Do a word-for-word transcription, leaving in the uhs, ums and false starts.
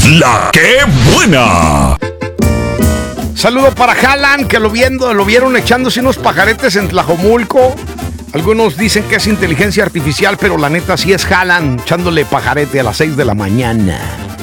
La que buena. Saludo para Haaland, que lo, viendo, lo vieron echándose unos pajaretes en Tlajomulco. Algunos dicen que es inteligencia artificial, pero la neta sí es Haaland echándole pajarete a las seis de la mañana.